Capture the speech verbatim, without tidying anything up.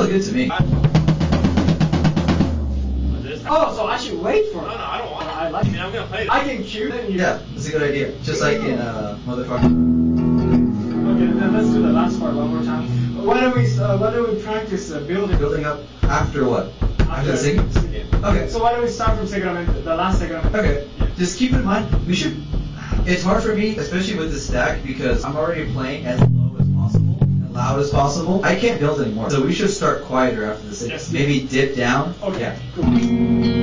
look good to me. Oh, so I should wait for it. No, no, I don't want it. I like I mean, I'm gonna play it. I can cue then you. Yeah, that's a good idea. Just like in uh, motherfucker. Okay, then let's do the last part one more time. Why don't we uh, why don't we practice uh, building? Building up after what? After the singing? singing. Okay. So why don't we start from Segramento, the last Segramento? Okay. Just keep in mind, we should. It's hard for me, especially with the stack, because I'm already playing as low as possible and loud as possible. I can't build anymore, so we should start quieter after the singing. Yes. Maybe dip down. Okay. Yeah. Cool.